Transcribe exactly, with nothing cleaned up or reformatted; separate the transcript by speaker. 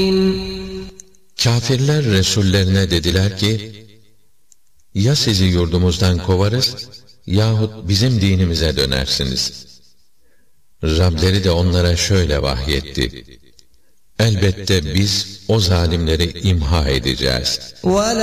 Speaker 1: Kâfirler Resullerine dediler ki, ya sizi yurdumuzdan kovarız, yahut bizim dinimize dönersiniz. Rableri de onlara şöyle vahyetti: elbette biz o zalimleri imha edeceğiz.